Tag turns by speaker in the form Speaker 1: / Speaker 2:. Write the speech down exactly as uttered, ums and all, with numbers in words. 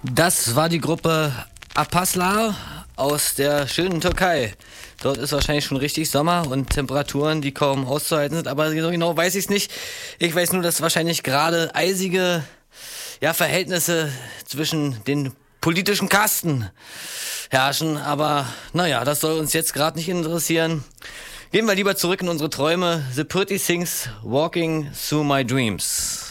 Speaker 1: Das war die Gruppe Apaslar aus der schönen Türkei. Dort ist wahrscheinlich schon richtig Sommer und Temperaturen, die kaum auszuhalten sind. Aber so genau weiß ich es nicht. Ich weiß nur, dass wahrscheinlich gerade eisige ja, Verhältnisse zwischen den politischen Kasten herrschen. Aber naja, das soll uns jetzt gerade nicht interessieren. Gehen wir lieber zurück in unsere Träume. The Pretty Things Walking Through My Dreams.